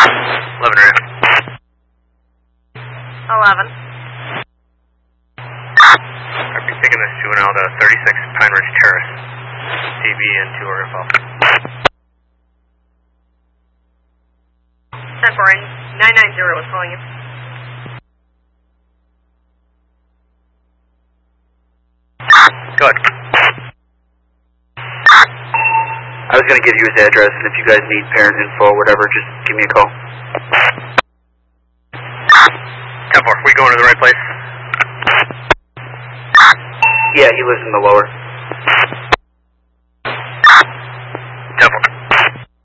11 right. 11. I'll be taking this juvenile to 36 Pine Ridge Terrace. DB and 2 are involved. 10 4, 990 was calling you. Go ahead. I was going to give you his address, and if you guys need parent info or whatever, just give me a call. 10-4, we going to the right place? Yeah, he lives in the lower.